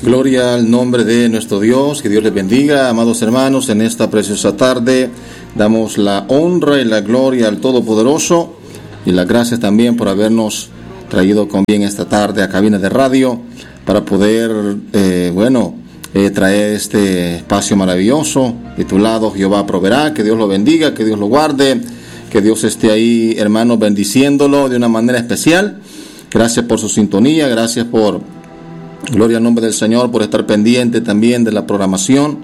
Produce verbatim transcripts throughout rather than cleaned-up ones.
Gloria al nombre de nuestro Dios, que Dios les bendiga, amados hermanos. En esta preciosa tarde damos la honra y la gloria al Todopoderoso y las gracias también por habernos traído con bien esta tarde a cabina de radio para poder, eh, bueno, eh, traer este espacio maravilloso titulado Jehová proveerá. Que Dios lo bendiga, que Dios lo guarde, que Dios esté ahí, hermanos, bendiciéndolo de una manera especial. Gracias por su sintonía, gracias por, gloria al nombre del Señor, por estar pendiente también de la programación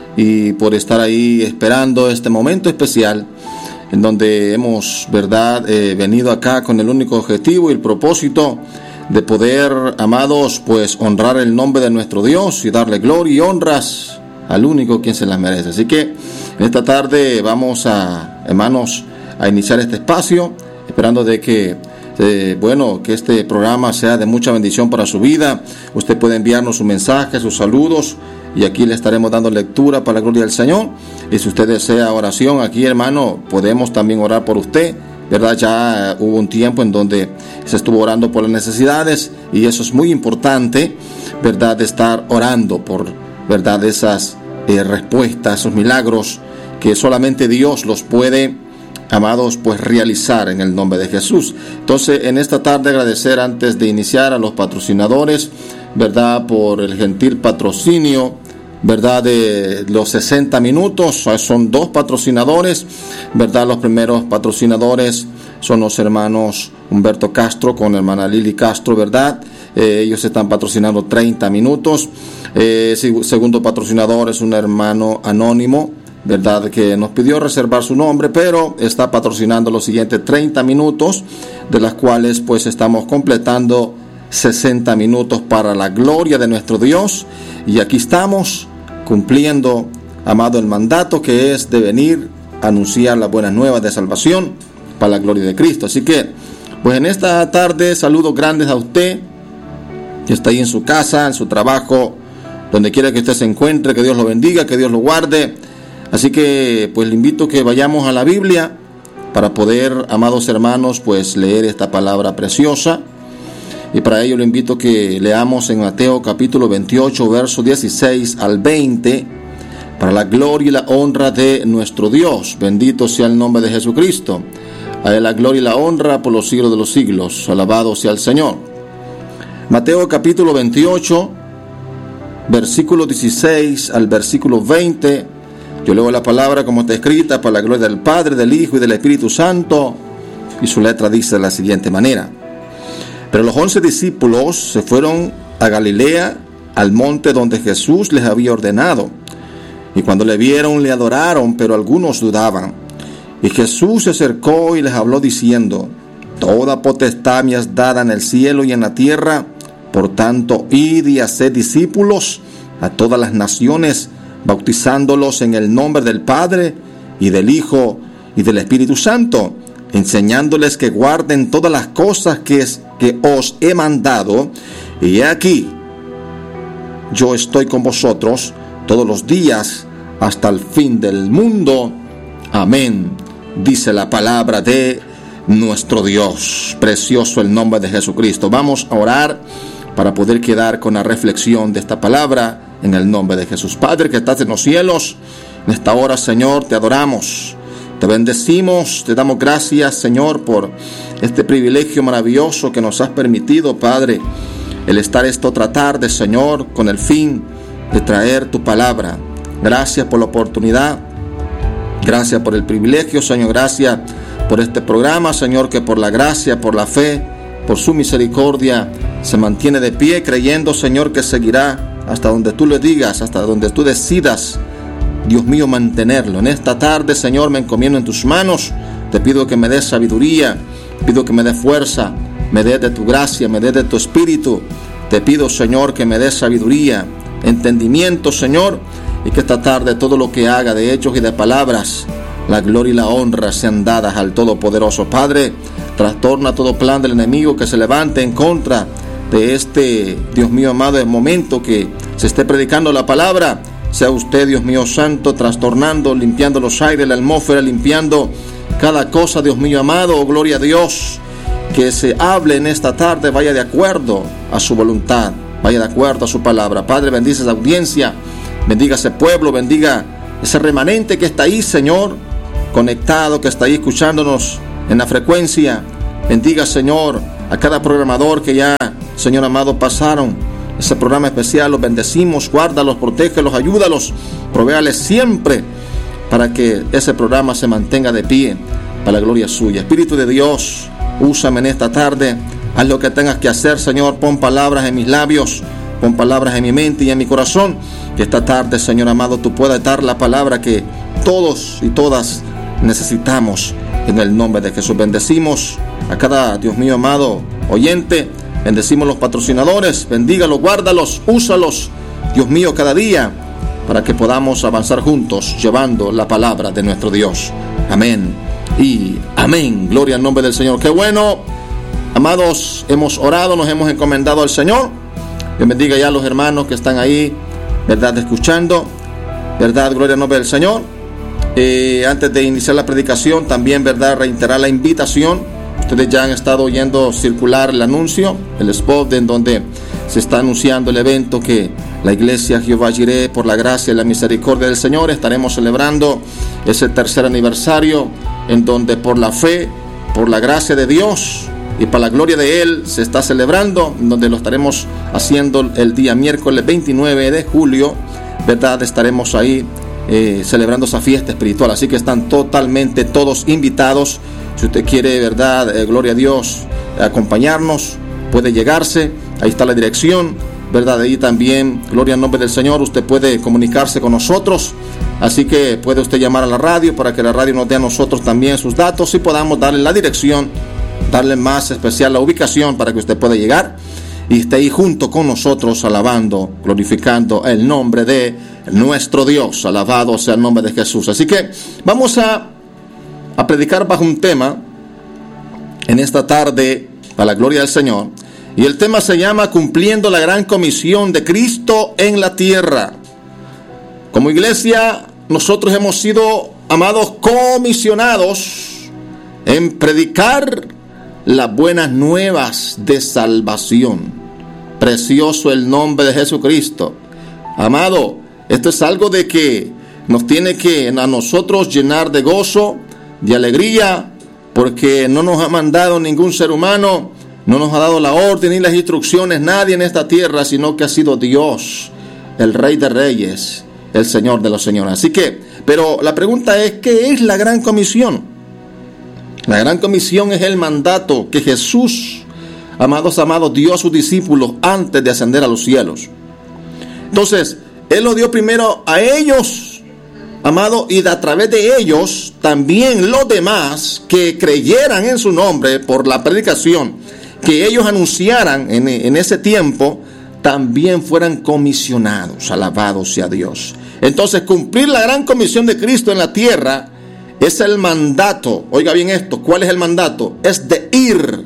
y por estar ahí esperando este momento especial en donde hemos, verdad, eh, venido acá con el único objetivo y el propósito de poder, amados, pues honrar el nombre de nuestro Dios y darle gloria y honras al único quien se las merece. Así que en esta tarde vamos a, hermanos, a iniciar este espacio, esperando de que Eh, bueno, que este programa sea de mucha bendición para su vida. Usted puede enviarnos su mensaje, sus saludos, y aquí le estaremos dando lectura para la gloria del Señor. Y si usted desea oración aquí, hermano, podemos también orar por usted, ¿verdad? Ya hubo un tiempo en donde se estuvo orando por las necesidades, y eso es muy importante, ¿verdad? De estar orando por, ¿verdad? Esas eh, respuestas, esos milagros que solamente Dios los puede, amados, pues realizar en el nombre de Jesús. Entonces, en esta tarde agradecer antes de iniciar a los patrocinadores, verdad, por el gentil patrocinio, verdad, de los sesenta minutos. Son dos patrocinadores, verdad. Los primeros patrocinadores son los hermanos Humberto Castro con hermana Lili Castro, verdad. Eh, ellos están patrocinando treinta minutos. Eh, segundo patrocinador es un hermano anónimo, verdad, que nos pidió reservar su nombre, pero está patrocinando los siguientes treinta minutos, de las cuales pues estamos completando sesenta minutos para la gloria de nuestro Dios. Y aquí estamos cumpliendo, amado, el mandato que es de venir a anunciar las buenas nuevas de salvación para la gloria de Cristo. Así que pues en esta tarde saludos grandes a usted que está ahí en su casa, en su trabajo, donde quiera que usted se encuentre. Que Dios lo bendiga, que Dios lo guarde. Así que pues le invito a que vayamos a la Biblia para poder, amados hermanos, pues leer esta palabra preciosa. Y para ello le invito a que leamos en Mateo capítulo veintiocho, versos dieciséis al veinte, para la gloria y la honra de nuestro Dios. Bendito sea el nombre de Jesucristo. A Él la gloria y la honra por los siglos de los siglos. Alabado sea el Señor. Mateo capítulo veintiocho, versículo dieciséis al versículo veinte. Yo leo la palabra como está escrita, para la gloria del Padre, del Hijo y del Espíritu Santo. Y su letra dice de la siguiente manera: Pero los once discípulos se fueron a Galilea, al monte donde Jesús les había ordenado. Y cuando le vieron, le adoraron, pero algunos dudaban. Y Jesús se acercó y les habló diciendo: Toda potestad me es dada en el cielo y en la tierra. Por tanto, id y haced discípulos a todas las naciones, bautizándolos en el nombre del Padre y del Hijo y del Espíritu Santo, enseñándoles que guarden todas las cosas que, es, que os he mandado. Y he aquí, yo estoy con vosotros todos los días hasta el fin del mundo. Amén. Dice la palabra de nuestro Dios. Precioso el nombre de Jesucristo. Vamos a orar para poder quedar con la reflexión de esta palabra en el nombre de Jesús. Padre que estás en los cielos, en esta hora, Señor, te adoramos, te bendecimos, te damos gracias, Señor, por este privilegio maravilloso que nos has permitido, Padre, el estar esta otra tarde, Señor, con el fin de traer tu palabra. Gracias por la oportunidad, gracias por el privilegio, Señor, gracias por este programa, Señor, que por la gracia, por la fe, por su misericordia, se mantiene de pie, creyendo, Señor, que seguirá hasta donde tú le digas, hasta donde tú decidas, Dios mío, mantenerlo. En esta tarde, Señor, me encomiendo en tus manos. Te pido que me des sabiduría, pido que me des fuerza, me des de tu gracia, me des de tu espíritu. Te pido, Señor, que me des sabiduría, entendimiento, Señor, y que esta tarde todo lo que haga de hechos y de palabras, la gloria y la honra sean dadas al Todopoderoso. Padre, trastorna todo plan del enemigo que se levante en contra de este, Dios mío amado, el momento que se esté predicando la palabra. Sea usted, Dios mío santo, trastornando, limpiando los aires, la atmósfera, limpiando cada cosa, Dios mío amado. Oh, gloria a Dios, que se hable en esta tarde vaya de acuerdo a su voluntad. vaya de acuerdo a su palabra. Padre, bendice esa audiencia, bendiga ese pueblo, bendiga ese remanente que está ahí, Señor, conectado, que está ahí escuchándonos en la frecuencia. Bendiga, Señor, a cada programador que ya, Señor amado, pasaron ese programa especial. Los bendecimos, guárdalos, protégelos, ayúdalos, provéales siempre para que ese programa se mantenga de pie para la gloria suya. Espíritu de Dios, úsame en esta tarde, haz lo que tengas que hacer, Señor. Pon palabras en mis labios, pon palabras en mi mente y en mi corazón, que esta tarde, Señor amado, tú puedas dar la palabra que todos y todas necesitamos, en el nombre de Jesús. Bendecimos a cada, Dios mío amado, oyente, bendecimos los patrocinadores, bendígalos, guárdalos, úsalos, Dios mío, cada día, para que podamos avanzar juntos, llevando la palabra de nuestro Dios. Amén y amén. Gloria al nombre del Señor. Qué bueno, amados, hemos orado, nos hemos encomendado al Señor. Dios bendiga ya a los hermanos que están ahí, verdad, escuchando, verdad, gloria al nombre del Señor. Eh, antes de iniciar la predicación, también, verdad, reiterar la invitación. Ustedes ya han estado oyendo circular el anuncio, el spot en donde se está anunciando el evento que la iglesia Jehová Jireh, por la gracia y la misericordia del Señor, estaremos celebrando ese tercer aniversario, en donde por la fe, por la gracia de Dios y para la gloria de Él se está celebrando, en donde lo estaremos haciendo el día miércoles veintinueve de julio, verdad, estaremos ahí eh, celebrando esa fiesta espiritual. Así que están totalmente todos invitados. Si usted quiere, verdad, eh, gloria a Dios, acompañarnos, puede llegarse, ahí está la dirección, verdad, ahí también, gloria al nombre del Señor, usted puede comunicarse con nosotros, así que puede usted llamar a la radio para que la radio nos dé a nosotros también sus datos y podamos darle la dirección, darle más especial la ubicación para que usted pueda llegar y esté ahí junto con nosotros alabando, glorificando el nombre de nuestro Dios. Alabado sea el nombre de Jesús. Así que vamos a a predicar bajo un tema en esta tarde para la gloria del Señor, y el tema se llama Cumpliendo la gran comisión de Cristo en la tierra. Como iglesia, nosotros hemos sido, amados, comisionados en predicar las buenas nuevas de salvación. Precioso el nombre de Jesucristo. Amado, esto es algo de que nos tiene que a nosotros llenar de gozo, de alegría, porque no nos ha mandado ningún ser humano, no nos ha dado la orden ni las instrucciones nadie en esta tierra, sino que ha sido Dios, el Rey de Reyes, el Señor de los Señores. Así que, pero la pregunta es, ¿qué es la gran comisión? La gran comisión es el mandato que Jesús, amados, amados, dio a sus discípulos antes de ascender a los cielos. Entonces, Él lo dio primero a ellos, amado, y a través de ellos también los demás que creyeran en su nombre por la predicación que ellos anunciaran en, en ese tiempo, también fueran comisionados. Alabado sea Dios. Entonces, cumplir la gran comisión de Cristo en la tierra es el mandato. Oiga bien esto, ¿cuál es el mandato? Es de ir.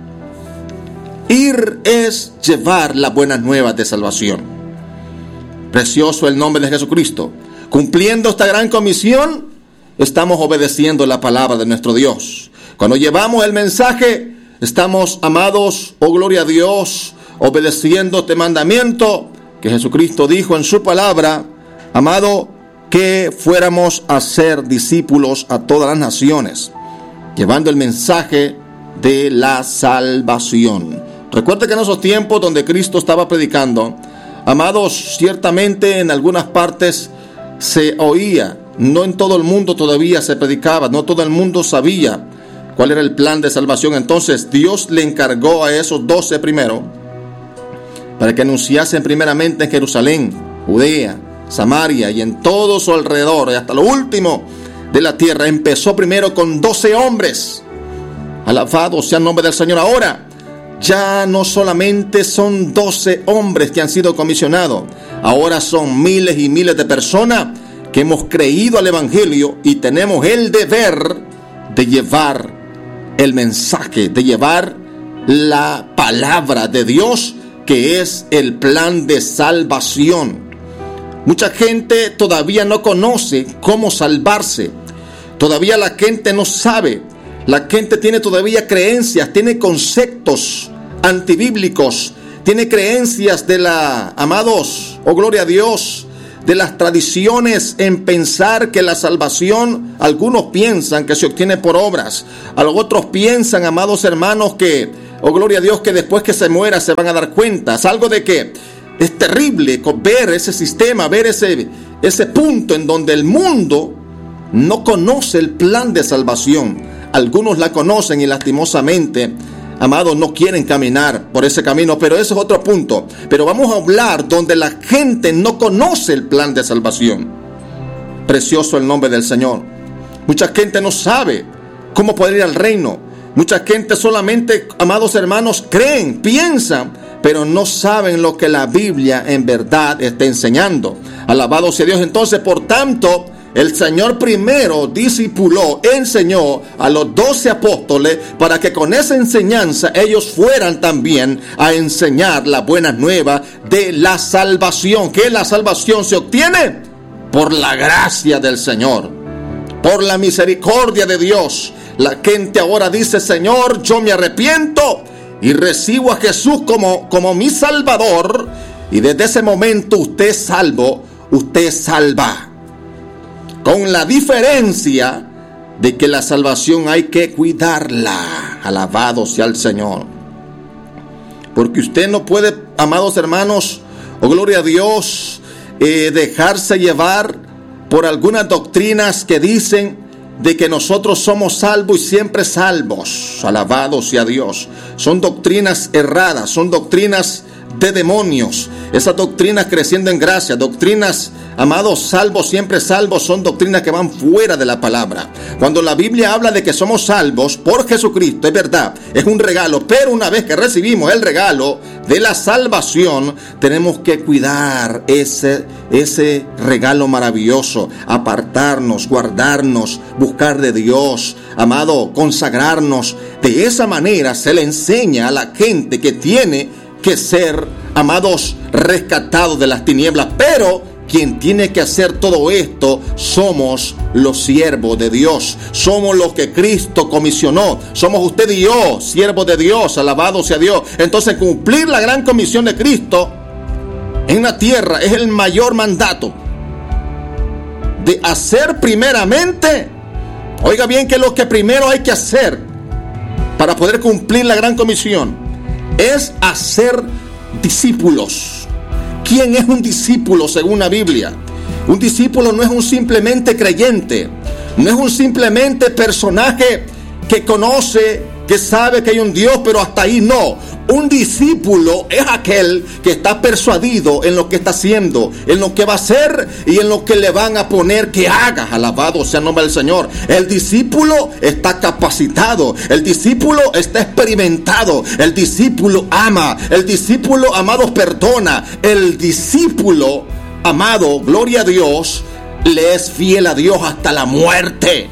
Ir es llevar las buenas nuevas de salvación. Precioso el nombre de Jesucristo. Cumpliendo esta gran comisión, estamos obedeciendo la palabra de nuestro Dios. Cuando llevamos el mensaje, estamos, amados, oh gloria a Dios, obedeciendo este mandamiento que Jesucristo dijo en su palabra, amado, que fuéramos a ser discípulos a todas las naciones, llevando el mensaje de la salvación. Recuerda que en esos tiempos donde Cristo estaba predicando, amados, ciertamente en algunas partes se oía, no en todo el mundo todavía se predicaba, no todo el mundo sabía cuál era el plan de salvación. Entonces Dios le encargó a esos doce primero para que anunciasen primeramente en Jerusalén, Judea, Samaria y en todo su alrededor, y hasta lo último de la tierra. Empezó primero con doce hombres. Alabado sea el nombre del Señor. Ahora ya no solamente son doce hombres que han sido comisionados, ahora son miles y miles de personas que hemos creído al Evangelio y tenemos el deber de llevar el mensaje, de llevar la palabra de Dios, que es el plan de salvación. Mucha gente todavía no conoce cómo salvarse. Todavía la gente no sabe. La gente tiene todavía creencias, tiene conceptos antibíblicos, tiene creencias de la, amados, oh gloria a Dios, de las tradiciones en pensar que la salvación, algunos piensan que se obtiene por obras, a los otros piensan, amados hermanos, que, oh gloria a Dios, que después que se muera se van a dar cuenta. Es algo de que es terrible ver ese sistema, ver ese, ese punto en donde el mundo no conoce el plan de salvación. Algunos la conocen y lastimosamente, amados, no quieren caminar por ese camino, pero ese es otro punto. Pero vamos a hablar donde la gente no conoce el plan de salvación. Precioso el nombre del Señor. Mucha gente no sabe cómo poder ir al reino. Mucha gente solamente, amados hermanos, creen, piensan, pero no saben lo que la Biblia en verdad está enseñando. Alabado sea Dios. Entonces, por tanto, el Señor primero discipuló, enseñó a los doce apóstoles para que con esa enseñanza ellos fueran también a enseñar la buena nueva de la salvación. Que la salvación se obtiene por la gracia del Señor, por la misericordia de Dios. La gente ahora dice: Señor, yo me arrepiento y recibo a Jesús como, como mi Salvador. Y desde ese momento usted es salvo, usted es salva. Con la diferencia de que la salvación hay que cuidarla. Alabado sea el Señor. Porque usted no puede, amados hermanos, oh gloria a Dios, eh, dejarse llevar por algunas doctrinas que dicen de que nosotros somos salvos y siempre salvos. Alabado sea Dios. Son doctrinas erradas, son doctrinas de demonios. Esas doctrinas creciendo en gracia, doctrinas, amados, salvos, siempre salvos, son doctrinas que van fuera de la palabra. Cuando la Biblia habla de que somos salvos por Jesucristo, es verdad, es un regalo, pero una vez que recibimos el regalo de la salvación, tenemos que cuidar ese, ese regalo maravilloso, apartarnos, guardarnos, buscar de Dios, amado, consagrarnos. De esa manera se le enseña a la gente que tiene que ser, amados, rescatados de las tinieblas. Pero quien tiene que hacer todo esto somos los siervos de Dios. Somos los que Cristo comisionó. Somos usted y yo, siervos de Dios. Alabado sea Dios. Entonces, cumplir la gran comisión de Cristo en la tierra es el mayor mandato. De hacer primeramente, oiga bien, que lo que primero hay que hacer para poder cumplir la gran comisión es hacer discípulos. ¿Quién es un discípulo según la Biblia? Un discípulo no es un simplemente creyente, no es un simplemente personaje que conoce, que sabe que hay un Dios, pero hasta ahí no. Un discípulo es aquel que está persuadido en lo que está haciendo, en lo que va a hacer y en lo que le van a poner que haga. Alabado sea el nombre del Señor. El discípulo está capacitado, el discípulo está experimentado, el discípulo ama, el discípulo, amados, perdona. El discípulo, amado, gloria a Dios, le es fiel a Dios hasta la muerte.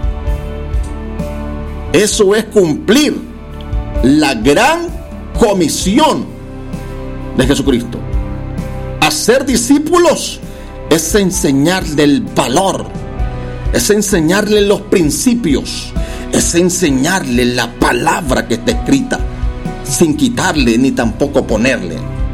Eso es cumplir la gran comisión de Jesucristo. Hacer discípulos es enseñarle el valor, es enseñarle los principios, es enseñarle la palabra que está escrita, sin quitarle ni tampoco ponerle.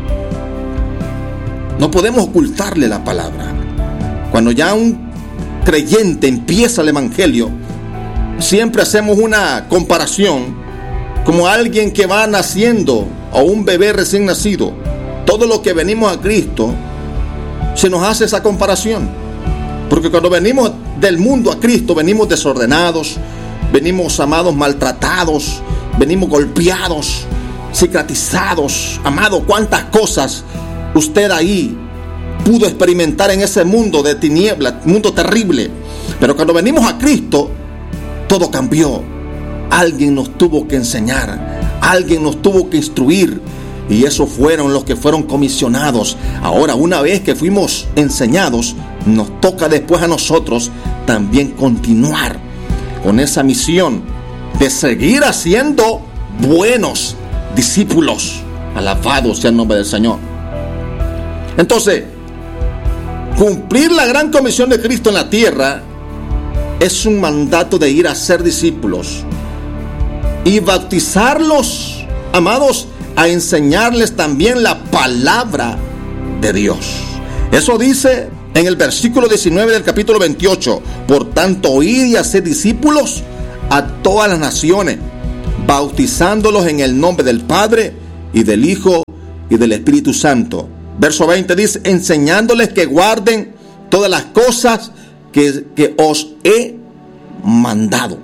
No podemos ocultarle la palabra. Cuando ya un creyente empieza el evangelio, siempre hacemos una comparación como alguien que va naciendo o un bebé recién nacido. Todo lo que venimos a Cristo, se nos hace esa comparación. Porque cuando venimos del mundo a Cristo, venimos desordenados, venimos, amados, maltratados, venimos golpeados, cicatrizados. Amado, cuántas cosas usted ahí pudo experimentar en ese mundo de tinieblas, mundo terrible. Pero cuando venimos a Cristo, todo cambió. Alguien nos tuvo que enseñar, alguien nos tuvo que instruir, y esos fueron los que fueron comisionados. Ahora, una vez que fuimos enseñados, nos toca después a nosotros también continuar con esa misión de seguir haciendo buenos discípulos. Alabado sea el nombre del Señor. Entonces, cumplir la gran comisión de Cristo en la tierra es un mandato de ir a ser discípulos y bautizarlos, amados, a enseñarles también la palabra de Dios. Eso dice en el versículo diecinueve del capítulo veintiocho. Por tanto, id y haced discípulos a todas las naciones, bautizándolos en el nombre del Padre y del Hijo y del Espíritu Santo. Verso veinte dice, enseñándoles que guarden todas las cosas que, que os he mandado.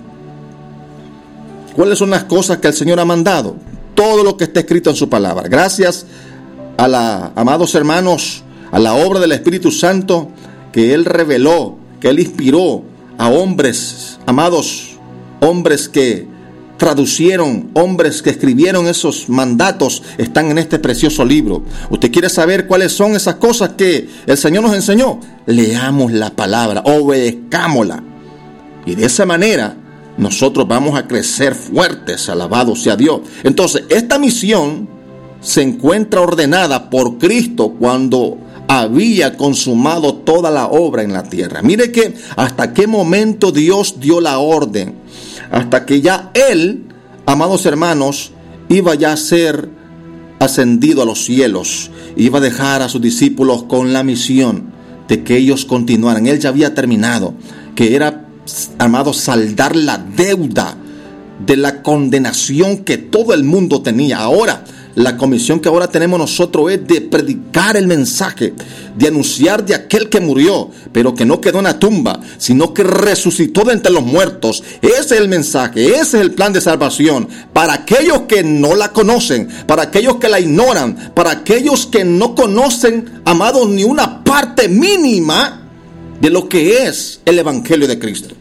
¿Cuáles son las cosas que el Señor ha mandado? Todo lo que está escrito en su palabra. Gracias a la, amados hermanos, a la obra del Espíritu Santo que Él reveló, que Él inspiró a hombres, amados, hombres que traducieron, hombres que escribieron esos mandatos, están en este precioso libro. ¿Usted quiere saber cuáles son esas cosas que el Señor nos enseñó? Leamos la palabra, obedezcámosla. Y de esa manera nosotros vamos a crecer fuertes, alabado sea Dios. Entonces, esta misión se encuentra ordenada por Cristo cuando había consumado toda la obra en la tierra. Mire que hasta qué momento Dios dio la orden, hasta que ya Él, amados hermanos, iba ya a ser ascendido a los cielos, iba a dejar a sus discípulos con la misión de que ellos continuaran. Él ya había terminado, que era, amados, saldar la deuda de la condenación que todo el mundo tenía. Ahora, la comisión que ahora tenemos nosotros es de predicar el mensaje, de anunciar de aquel que murió, pero que no quedó en la tumba, sino que resucitó de entre los muertos. Ese es el mensaje, ese es el plan de salvación para aquellos que no la conocen, para aquellos que la ignoran, para aquellos que no conocen, amados, ni una parte mínima de lo que es el Evangelio de Cristo.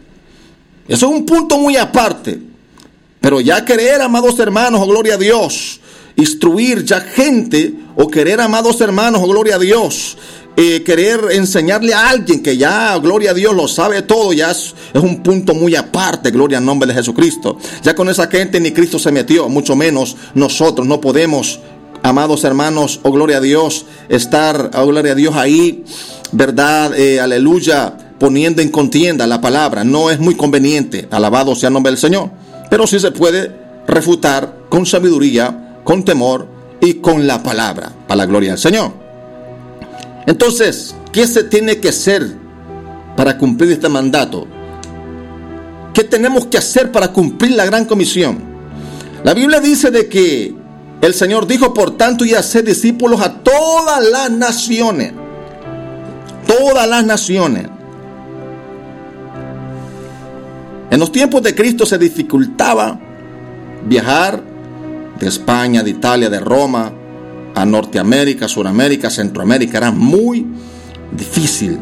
Eso es un punto muy aparte. Pero ya querer, amados hermanos, oh gloria a Dios, instruir ya gente, o querer, amados hermanos, oh gloria a Dios, eh, querer enseñarle a alguien que ya, gloria a Dios, lo sabe todo, ya es, es un punto muy aparte, gloria al nombre de Jesucristo. Ya con esa gente ni Cristo se metió, mucho menos nosotros. No podemos, amados hermanos, oh gloria a Dios, estar, oh gloria a Dios, ahí, verdad, eh, aleluya, poniendo en contienda la palabra. No es muy conveniente, alabado sea el nombre del Señor, pero sí se puede refutar con sabiduría, con temor y con la palabra, para la gloria del Señor. Entonces, ¿qué se tiene que hacer para cumplir este mandato? ¿Qué tenemos que hacer para cumplir la gran comisión? La Biblia dice de que el Señor dijo, por tanto, y hacer discípulos a todas las naciones. Todas las naciones. En los tiempos de Cristo se dificultaba viajar de España, de Italia, de Roma, a Norteamérica, Suramérica, Centroamérica. Era muy difícil.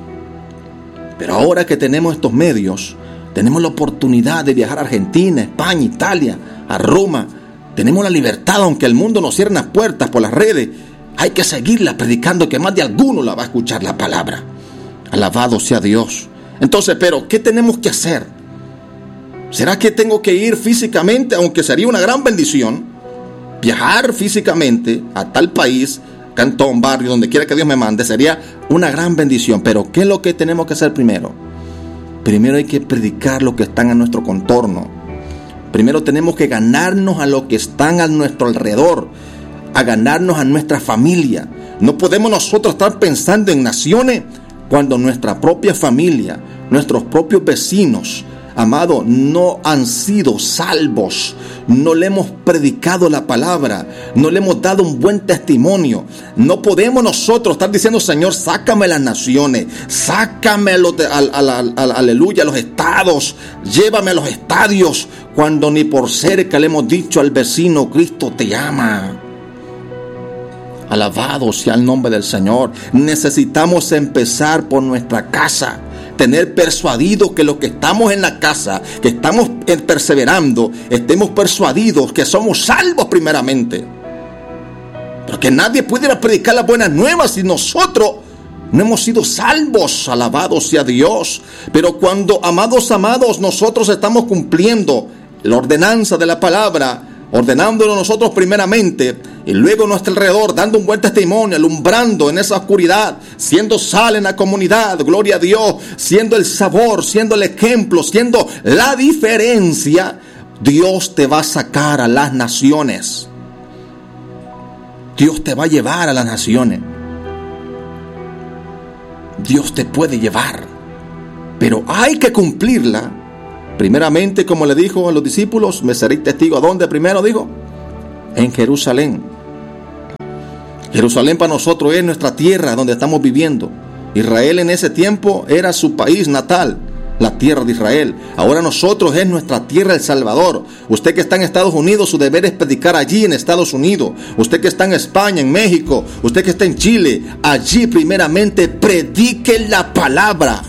Pero ahora que tenemos estos medios, tenemos la oportunidad de viajar a Argentina, España, Italia, a Roma. Tenemos la libertad, aunque el mundo nos cierre las puertas por las redes. Hay que seguirla predicando, que más de alguno la va a escuchar la palabra. Alabado sea Dios. Entonces, pero, ¿qué tenemos que hacer? ¿Será que tengo que ir físicamente, aunque sería una gran bendición, viajar físicamente a tal país, cantón, barrio, donde quiera que Dios me mande? Sería una gran bendición. Pero ¿qué es lo que tenemos que hacer primero? Primero hay que predicar lo que están a nuestro contorno. Primero tenemos que ganarnos a los que están a nuestro alrededor, a ganarnos a nuestra familia. No podemos nosotros estar pensando en naciones cuando nuestra propia familia, nuestros propios vecinos, amado, no han sido salvos. No le hemos predicado la palabra, no le hemos dado un buen testimonio. No podemos nosotros estar diciendo, Señor, sácame las naciones, sácame a los, a, a, a, a, aleluya, a los estados, llévame a los estadios, cuando ni por cerca le hemos dicho al vecino, Cristo te ama. Alabado sea el nombre del Señor. Necesitamos empezar por nuestra casa. Tener persuadidos que los que estamos en la casa, que estamos perseverando, estemos persuadidos que somos salvos primeramente. Porque nadie pudiera predicar las buenas nuevas si nosotros no hemos sido salvos. Alabado sea Dios. Pero cuando, amados, amados, nosotros estamos cumpliendo la ordenanza de la palabra, ordenándolo nosotros primeramente, y luego a nuestro alrededor dando un buen testimonio, alumbrando en esa oscuridad, siendo sal en la comunidad, gloria a Dios, siendo el sabor, siendo el ejemplo, siendo la diferencia, Dios te va a sacar a las naciones. Dios te va a llevar a las naciones. Dios te puede llevar, pero hay que cumplirla. Primeramente, como le dijo a los discípulos, me seréis testigo. ¿A dónde primero dijo? En Jerusalén. Jerusalén para nosotros es nuestra tierra donde estamos viviendo. Israel en ese tiempo era su país natal, la tierra de Israel. Ahora nosotros es nuestra tierra, El Salvador. Usted que está en Estados Unidos, su deber es predicar allí en Estados Unidos. Usted que está en España, en México, usted que está en Chile, allí primeramente predique la palabra.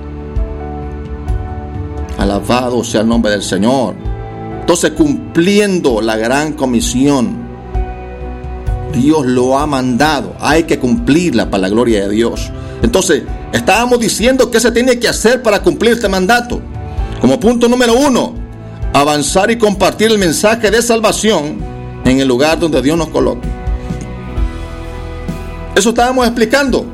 Alabado sea el nombre del Señor. Entonces, cumpliendo la gran comisión, Dios lo ha mandado, hay que cumplirla para la gloria de Dios. Entonces, estábamos diciendo qué se tiene que hacer para cumplir este mandato. Como punto número uno, avanzar y compartir el mensaje de salvación en el lugar donde Dios nos coloque. Eso estábamos explicando.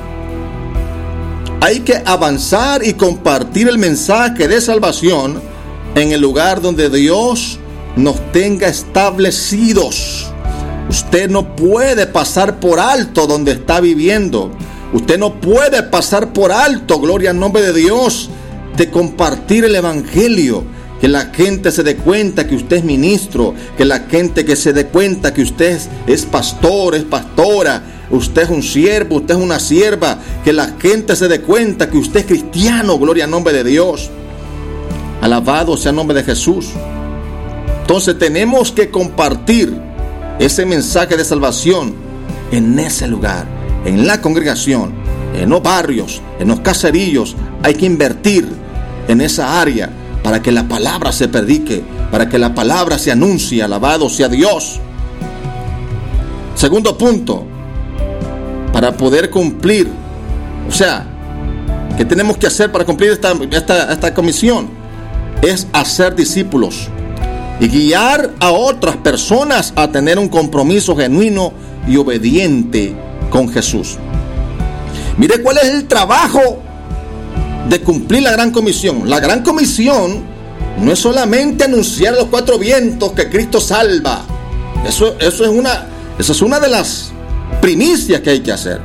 Hay que avanzar y compartir el mensaje de salvación en el lugar donde Dios nos tenga establecidos. Usted no puede pasar por alto donde está viviendo. Usted no puede pasar por alto, gloria al nombre de Dios, de compartir el evangelio. Que la gente se dé cuenta que usted es ministro, que la gente que se dé cuenta que usted es, es pastor, es pastora, usted es un siervo, usted es una sierva, que la gente se dé cuenta que usted es cristiano, gloria al nombre de Dios. Alabado sea el nombre de Jesús. Entonces tenemos que compartir ese mensaje de salvación en ese lugar, en la congregación, en los barrios, en los caserillos. Hay que invertir en esa área para que la palabra se predique, para que la palabra se anuncie. Alabado sea Dios. Segundo punto, para poder cumplir, o sea, ¿qué tenemos que hacer para cumplir esta, esta, esta comisión? Es hacer discípulos y guiar a otras personas a tener un compromiso genuino y obediente con Jesús. Mire cuál es el trabajo de cumplir la gran comisión. La gran comisión no es solamente anunciar a los cuatro vientos que Cristo salva. Eso, eso, es una, eso es una de las primicias que hay que hacer.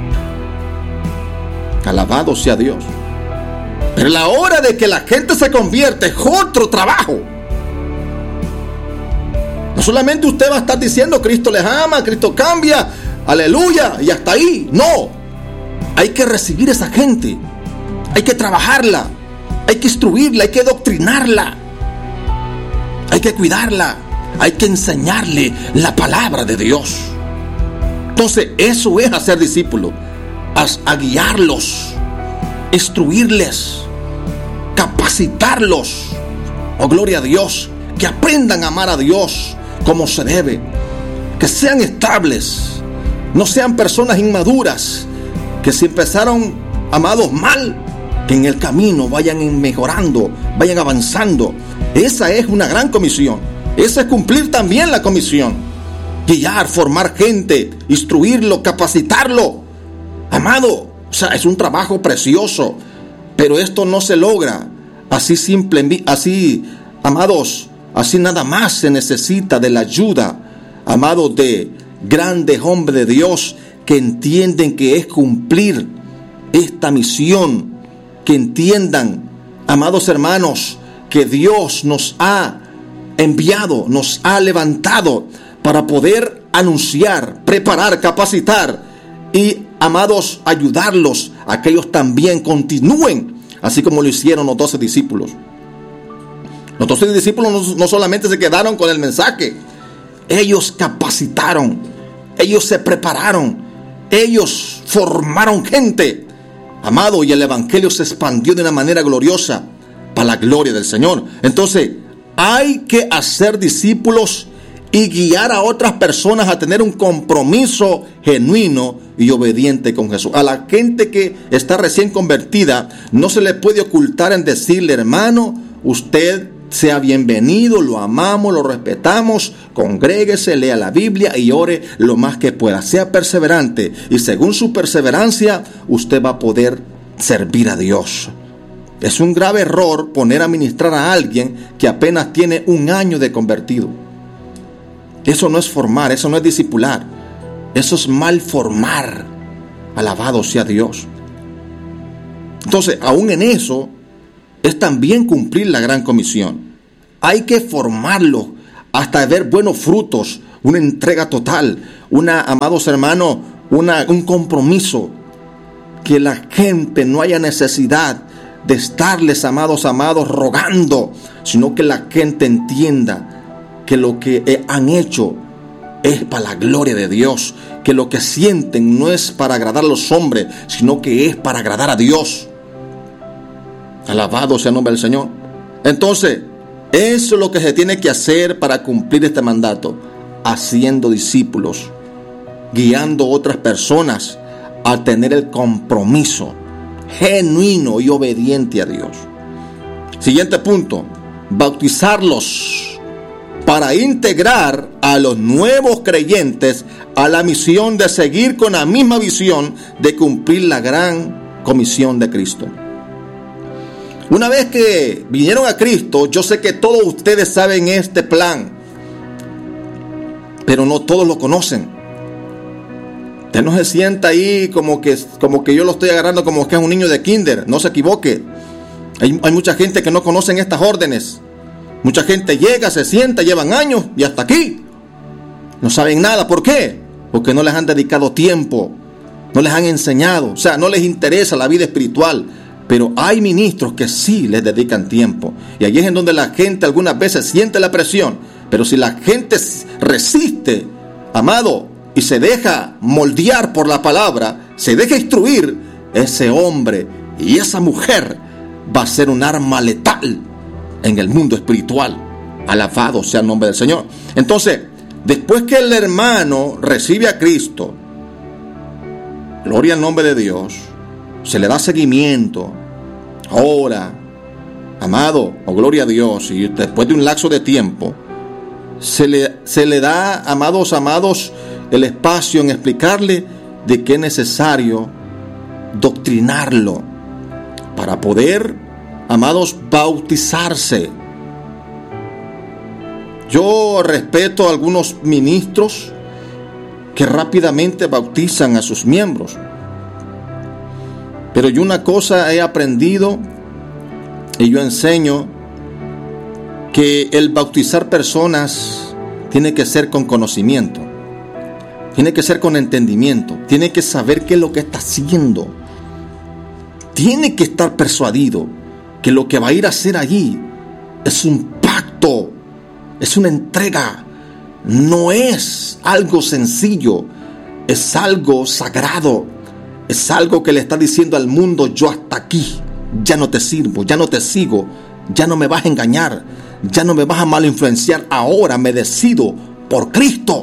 Alabado sea Dios. Pero la hora de que la gente se convierte es otro trabajo. No solamente usted va a estar diciendo Cristo les ama, Cristo cambia, aleluya, y hasta ahí. No, hay que recibir a esa gente, hay que trabajarla, hay que instruirla, hay que doctrinarla, hay que cuidarla, hay que enseñarle la palabra de Dios. Entonces eso es hacer discípulos, a, a guiarlos, instruirles, capacitarlos. Oh, gloria a Dios, que aprendan a amar a Dios como se debe, que sean estables, no sean personas inmaduras, que si empezaron, amados, mal, que en el camino vayan mejorando, vayan avanzando. Esa es una gran comisión. Esa es cumplir también la comisión. Guiar, formar gente, instruirlo, capacitarlo. Amado, o sea, es un trabajo precioso, pero esto no se logra así simple, así, amados, así nada más. Se necesita de la ayuda, amados, de grandes hombres de Dios que entienden que es cumplir esta misión, que entiendan, amados hermanos, que Dios nos ha enviado, nos ha levantado para poder anunciar, preparar, capacitar y, amados, ayudarlos a que ellos también continúen, así como lo hicieron los doce discípulos. Los doce discípulos no, no solamente se quedaron con el mensaje, ellos capacitaron, ellos se prepararon, ellos formaron gente, amado, y el evangelio se expandió de una manera gloriosa para la gloria del Señor. Entonces, hay que hacer discípulos y guiar a otras personas a tener un compromiso genuino y obediente con Jesús. A la gente que está recién convertida, no se le puede ocultar en decirle, hermano, usted sea bienvenido, lo amamos, lo respetamos, congréguese, lea la Biblia y ore lo más que pueda. Sea perseverante y según su perseverancia, usted va a poder servir a Dios. Es un grave error poner a ministrar a alguien que apenas tiene un año de convertido. Eso no es formar, eso no es discipular. Eso es malformar. Alabado sea Dios. Entonces, aún en eso, es también cumplir la gran comisión. Hay que formarlo hasta ver buenos frutos, una entrega total, una, amados hermanos, una, un compromiso. Que la gente no haya necesidad de estarles, amados, amados, rogando, sino que la gente entienda que lo que han hecho es para la gloria de Dios, que lo que sienten no es para agradar a los hombres, sino que es para agradar a Dios. Alabado sea el nombre del Señor. Entonces, eso es lo que se tiene que hacer para cumplir este mandato, haciendo discípulos, guiando a otras personas a tener el compromiso genuino y obediente a Dios. Siguiente punto, bautizarlos para integrar a los nuevos creyentes a la misión de seguir con la misma visión de cumplir la gran comisión de Cristo. Una vez que vinieron a Cristo, yo sé que todos ustedes saben este plan, pero no todos lo conocen. Usted no se sienta ahí como que, como que yo lo estoy agarrando como que es un niño de kinder. No se equivoque. Hay, hay mucha gente que no conocen estas órdenes. Mucha gente llega, se sienta, llevan años y hasta aquí no saben nada. ¿Por qué? Porque no les han dedicado tiempo, no les han enseñado, o sea, no les interesa la vida espiritual. Pero hay ministros que sí les dedican tiempo, y allí es en donde la gente algunas veces siente la presión. Pero si la gente resiste, amado, y se deja moldear por la palabra, se deja instruir, ese hombre y esa mujer va a ser un arma letal en el mundo espiritual. Alabado sea el nombre del Señor. Entonces, después que el hermano recibe a Cristo, gloria al nombre de Dios, se le da seguimiento. Ahora, amado, o oh, gloria a Dios, y después de un lapso de tiempo, se le, se le da, amados, amados, el espacio en explicarle de que es necesario doctrinarlo para poder, amados, bautizarse. Yo respeto a algunos ministros que rápidamente bautizan a sus miembros, pero yo una cosa he aprendido y yo enseño, que el bautizar personas tiene que ser con conocimiento, tiene que ser con entendimiento, tiene que saber qué es lo que está haciendo, tiene que estar persuadido que lo que va a ir a hacer allí es un pacto, es una entrega, no es algo sencillo, es algo sagrado. Es algo que le está diciendo al mundo: yo hasta aquí, ya no te sirvo, ya no te sigo, ya no me vas a engañar, ya no me vas a mal influenciar, ahora me decido por Cristo.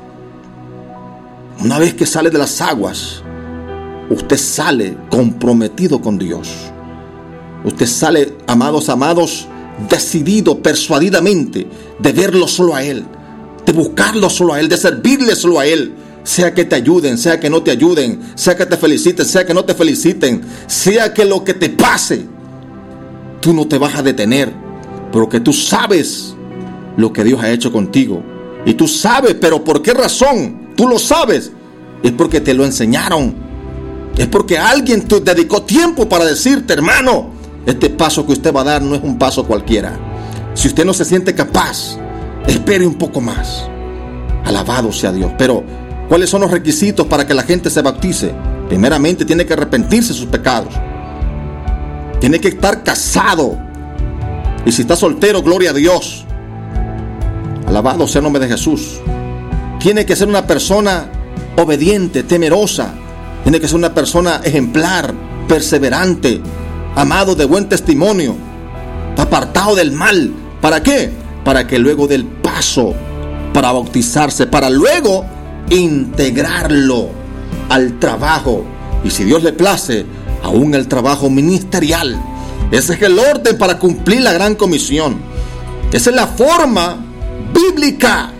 Una vez que sale de las aguas, usted sale comprometido con Dios. Usted sale, amados, amados, decidido, persuadidamente, de verlo solo a Él, de buscarlo solo a Él, de servirle solo a Él. Sea que te ayuden, sea que no te ayuden, sea que te feliciten, sea que no te feliciten, sea que lo que te pase, tú no te vas a detener, porque tú sabes lo que Dios ha hecho contigo. Y tú sabes, pero ¿por qué razón? Tú lo sabes. Es porque te lo enseñaron. Es porque alguien te dedicó tiempo para decirte: hermano, este paso que usted va a dar no es un paso cualquiera. Si usted no se siente capaz, espere un poco más. Alabado sea Dios. Pero ¿cuáles son los requisitos para que la gente se bautice? Primeramente, tiene que arrepentirse de sus pecados. Tiene que estar casado. Y si está soltero, gloria a Dios. Alabado sea el nombre de Jesús. Tiene que ser una persona obediente, temerosa. Tiene que ser una persona ejemplar, perseverante, amado, de buen testimonio, apartado del mal. ¿Para qué? Para que luego del paso para bautizarse, para luego integrarlo al trabajo, y si Dios le place, aún el trabajo ministerial. Ese es el orden para cumplir la gran comisión. Esa es la forma bíblica.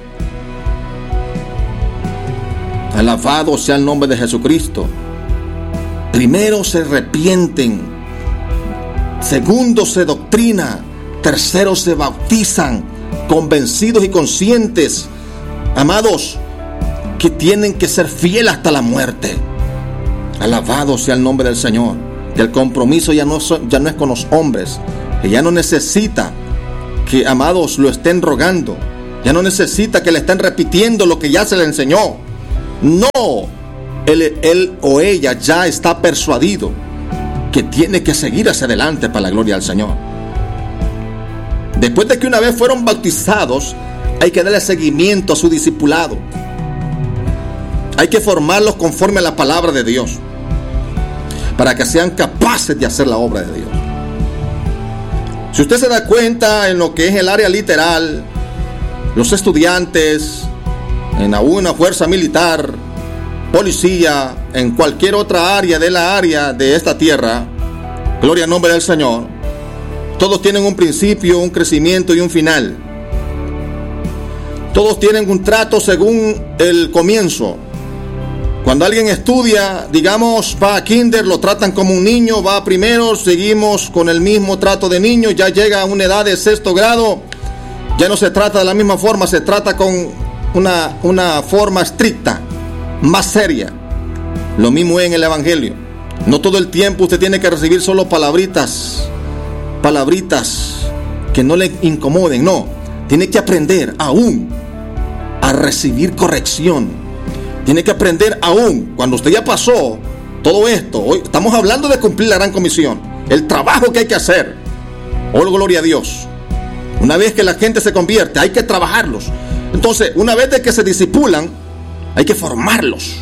Alabado sea el nombre de Jesucristo. Primero se arrepienten, segundo se doctrina, tercero se bautizan, convencidos y conscientes, amados, que tienen que ser fieles hasta la muerte. Alabado sea el nombre del Señor. Y el compromiso ya no, ya no es con los hombres, que ya no necesita que, amados, lo estén rogando. Ya no necesita que le estén repitiendo lo que ya se le enseñó. No, él, él o ella ya está persuadido que tiene que seguir hacia adelante para la gloria del Señor. Después de que una vez fueron bautizados, hay que darle seguimiento a su discipulado. Hay que formarlos conforme a la palabra de Dios, para que sean capaces de hacer la obra de Dios. Si usted se da cuenta en lo que es el área literal, los estudiantes, en alguna fuerza militar, policía, en cualquier otra área de la área de esta tierra, gloria al nombre del Señor, todos tienen un principio, un crecimiento y un final. Todos tienen un trato según el comienzo. Cuando alguien estudia, digamos, va a kinder, lo tratan como un niño, va a primero, seguimos con el mismo trato de niño, ya llega a una edad de sexto grado, ya no se trata de la misma forma, se trata con una, una forma estricta, más seria. Lo mismo es en el Evangelio. No todo el tiempo usted tiene que recibir solo palabritas, palabritas que no le incomoden, no. Tiene que aprender aún a recibir corrección. Tiene que aprender aún, cuando usted ya pasó todo esto, hoy estamos hablando de cumplir la gran comisión, el trabajo que hay que hacer. Oh, gloria a Dios. Una vez que la gente se convierte, hay que trabajarlos. Entonces, una vez de que se disipulan, hay que formarlos.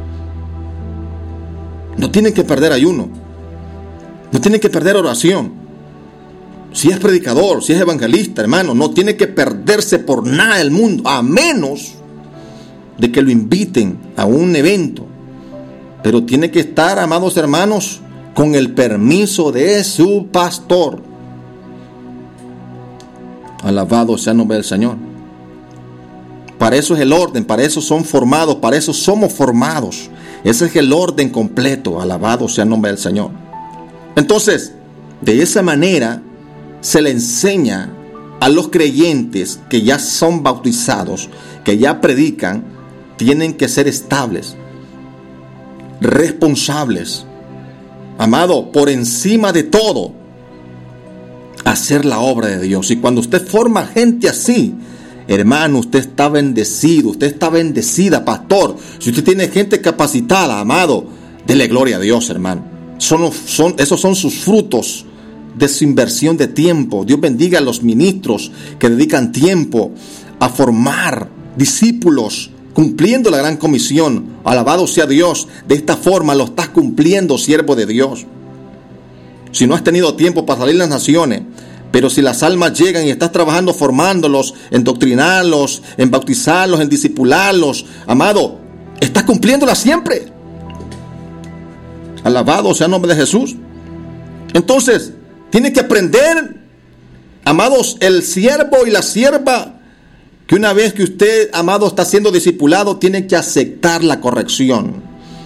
No tienen que perder ayuno. No tienen que perder oración. Si es predicador, si es evangelista, hermano, no tiene que perderse por nada del mundo, a menos de que lo inviten a un evento. Pero tiene que estar, amados hermanos, con el permiso de su pastor. Alabado sea el nombre del Señor. Para eso es el orden, para eso son formados, para eso somos formados. Ese es el orden completo. Alabado sea el nombre del Señor. Entonces, de esa manera se le enseña a los creyentes que ya son bautizados, que ya predican, tienen que ser estables, responsables. Amado, por encima de todo, hacer la obra de Dios. Y cuando usted forma gente así, hermano, usted está bendecido, usted está bendecida, pastor. Si usted tiene gente capacitada, amado, dele gloria a Dios, hermano. Son, son, esos son sus frutos de su inversión de tiempo. Dios bendiga a los ministros que dedican tiempo a formar discípulos, cumpliendo la gran comisión. Alabado sea Dios. De esta forma lo estás cumpliendo, siervo de Dios. Si no has tenido tiempo para salir a las naciones, pero si las almas llegan y estás trabajando formándolos, en doctrinarlos, en bautizarlos, en discipularlos, amado, estás cumpliéndola siempre. Alabado sea el nombre de Jesús. Entonces, tiene que aprender, amados, el siervo y la sierva, que una vez que usted, amado, está siendo discipulado, tiene que aceptar la corrección.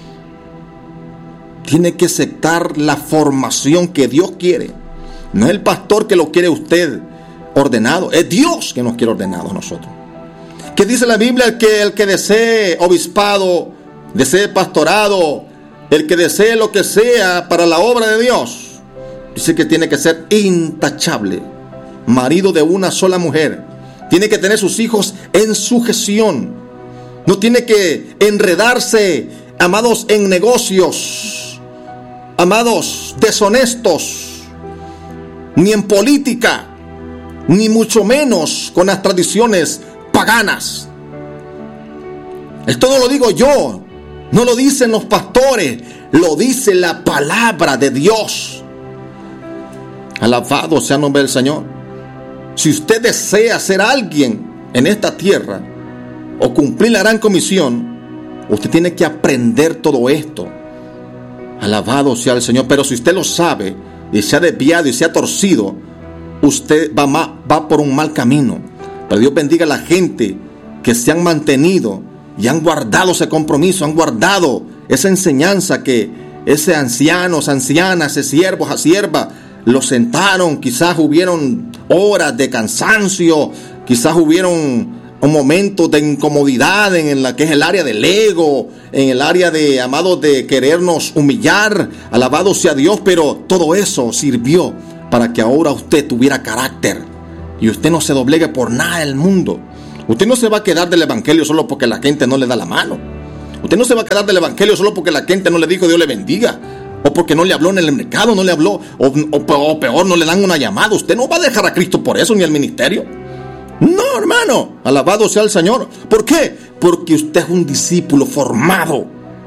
Tiene que aceptar la formación que Dios quiere. No es el pastor que lo quiere usted ordenado, es Dios que nos quiere ordenado a nosotros. ¿Qué dice la Biblia? El que, el que desee obispado, desee pastorado, el que desee lo que sea para la obra de Dios, dice que tiene que ser intachable, marido de una sola mujer. Tiene que tener sus hijos en sujeción. No tiene que enredarse, amados, en negocios, amados, deshonestos, ni en política, ni mucho menos con las tradiciones paganas. Esto no lo digo yo, no lo dicen los pastores, lo dice la palabra de Dios. Alabado sea el nombre del Señor. Si usted desea ser alguien en esta tierra o cumplir la gran comisión, usted tiene que aprender todo esto. Alabado sea el Señor. Pero si usted lo sabe y se ha desviado y se ha torcido, usted va, ma, va por un mal camino. Pero Dios bendiga a la gente que se han mantenido y han guardado ese compromiso, han guardado esa enseñanza que ese ancianos, ancianas, ese siervo, esa sierva, los sentaron. Quizás hubieron horas de cansancio, quizás hubieron un momento de incomodidad en la que es el área del ego, en el área de, amados, de querernos humillar, alabado sea Dios, pero todo eso sirvió para que ahora usted tuviera carácter y usted no se doblegue por nada del mundo. Usted no se va a quedar del evangelio solo porque la gente no le da la mano. Usted no se va a quedar del evangelio solo porque la gente no le dijo Dios le bendiga, o porque no le habló en el mercado, no le habló, o, o, o peor, no le dan una llamada. Usted no va a dejar a Cristo por eso, ni al ministerio. No, hermano, alabado sea el Señor. ¿Por qué? Porque usted es un discípulo formado.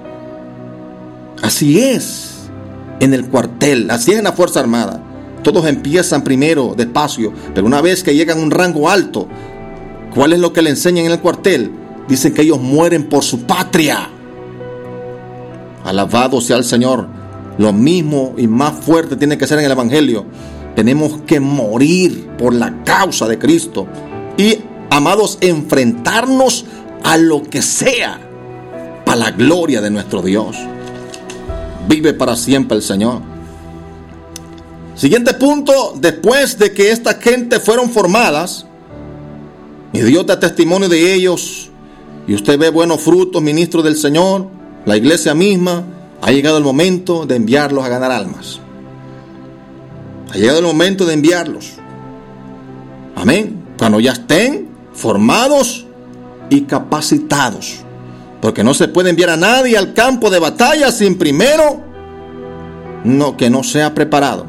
Así es en el cuartel, así es en la Fuerza Armada. Todos empiezan primero despacio, pero una vez que llegan a un rango alto, ¿cuál es lo que le enseñan en el cuartel? Dicen que ellos mueren por su patria. Alabado sea el Señor. Lo mismo y más fuerte tiene que ser en el evangelio. Tenemos que morir por la causa de Cristo y, amados, enfrentarnos a lo que sea para la gloria de nuestro Dios. Vive para siempre el Señor. Siguiente punto: después de que esta gente fueron formadas y Dios da testimonio de ellos, y usted ve buenos frutos, ministros del Señor, la iglesia misma, ha llegado el momento de enviarlos a ganar almas. Ha llegado el momento de enviarlos. Amén. Cuando ya estén formados y capacitados. Porque no se puede enviar a nadie al campo de batalla sin primero no, que no sea preparado.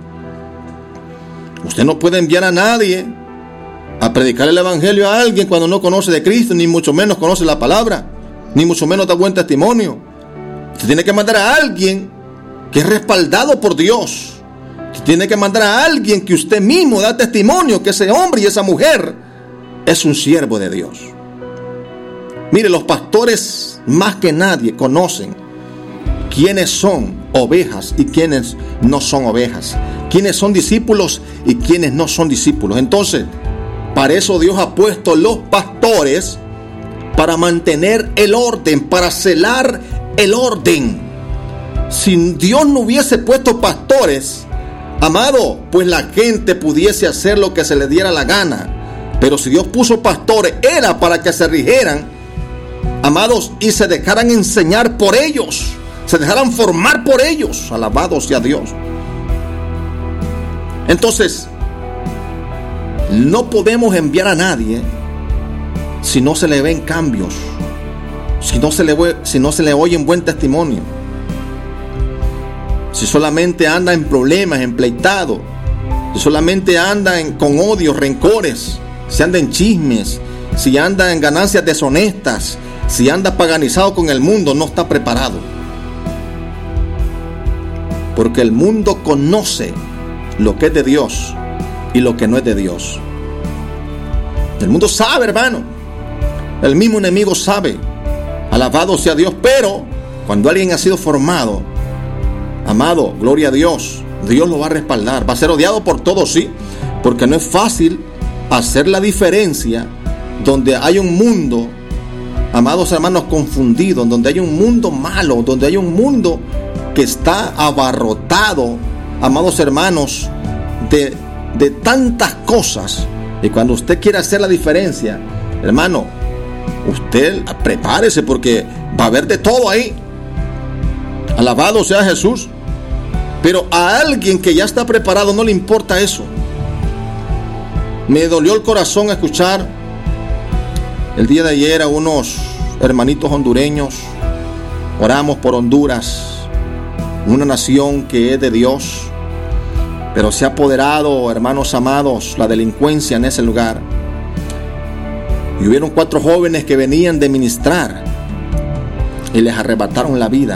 Usted no puede enviar a nadie a predicar el evangelio a alguien cuando no conoce de Cristo, ni mucho menos conoce la palabra, ni mucho menos da buen testimonio. Usted tiene que mandar a alguien que es respaldado por Dios. Usted tiene que mandar a alguien que usted mismo da testimonio que ese hombre y esa mujer es un siervo de Dios. Mire, los pastores más que nadie conocen quiénes son ovejas y quiénes no son ovejas, quiénes son discípulos y quiénes no son discípulos. Entonces, para eso Dios ha puesto los pastores, para mantener el orden, para celar el orden. Si Dios no hubiese puesto pastores, amado, pues la gente pudiese hacer lo que se le diera la gana. Pero si Dios puso pastores, era para que se rigieran, amados, y se dejaran enseñar por ellos, se dejaran formar por ellos. Alabado sea Dios. Entonces, no podemos enviar a nadie si no se le ven cambios, si no se le, si no se le oye un buen testimonio, si solamente anda en problemas, en pleitado, si solamente anda en, con odios, rencores, si anda en chismes, si anda en ganancias deshonestas, si anda paganizado con el mundo, no está preparado. Porque el mundo conoce lo que es de Dios y lo que no es de Dios. El mundo sabe, hermano. El mismo enemigo sabe. Alabado sea Dios. Pero cuando alguien ha sido formado, amado, gloria a Dios, Dios lo va a respaldar. Va a ser odiado por todos, sí, porque no es fácil hacer la diferencia donde hay un mundo, amados hermanos, confundido, donde hay un mundo malo, donde hay un mundo que está abarrotado, amados hermanos, de, de tantas cosas. Y cuando usted quiere hacer la diferencia, hermano, usted prepárese, porque va a haber de todo ahí. Alabado sea Jesús. Pero a alguien que ya está preparado no le importa eso. Me dolió el corazón escuchar el día de ayer a unos hermanitos hondureños. Oramos por Honduras, una nación que es de Dios, pero se ha apoderado, hermanos amados, la delincuencia en ese lugar. Y hubieron cuatro jóvenes que venían de ministrar y les arrebataron la vida.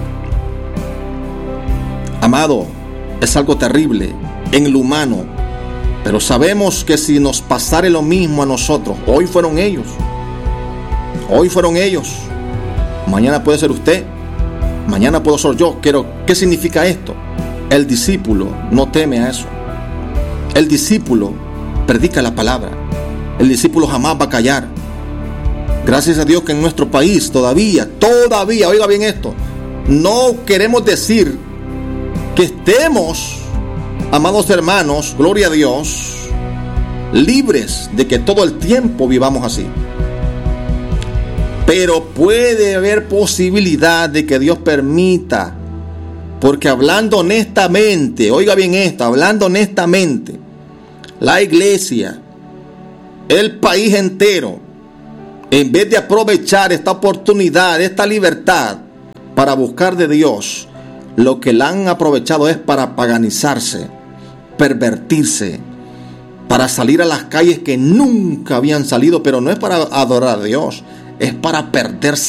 Amado, es algo terrible en lo humano, pero sabemos que si nos pasara lo mismo a nosotros, hoy fueron ellos, hoy fueron ellos, mañana puede ser usted, mañana puedo ser yo. Pero, ¿qué significa esto? El discípulo no teme a eso. El discípulo predica la palabra. El discípulo jamás va a callar. Gracias a Dios que en nuestro país todavía, todavía, oiga bien esto, no queremos decir que estemos, amados hermanos, gloria a Dios, libres de que todo el tiempo vivamos así. Pero puede haber posibilidad de que Dios permita, porque hablando honestamente, oiga bien esto, hablando honestamente, la iglesia, el país entero, en vez de aprovechar esta oportunidad, esta libertad para buscar de Dios, lo que la han aprovechado es para paganizarse, pervertirse, para salir a las calles que nunca habían salido, pero no es para adorar a Dios, es para perderse